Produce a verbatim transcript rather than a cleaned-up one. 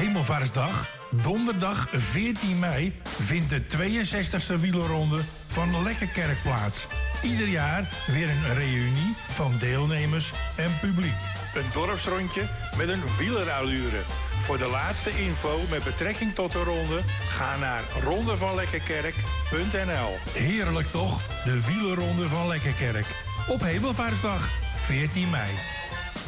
Hemelvaartsdag, donderdag veertien mei, vindt de tweeënzestigste wielerronde van Lekkerkerk plaats. Ieder jaar weer een reunie van deelnemers en publiek. Een dorpsrondje met een wielerallure. Voor de laatste info met betrekking tot de ronde, ga naar ronde van lekkerkerk punt n l. Heerlijk toch, de wielerronde van Lekkerkerk. Op Hemelvaartsdag, veertien mei.